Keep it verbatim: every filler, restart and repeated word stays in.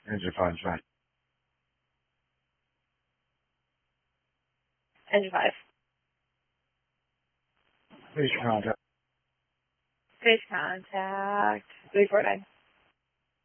Engine five, five. Engine five. Please contact. Please contact three four nine.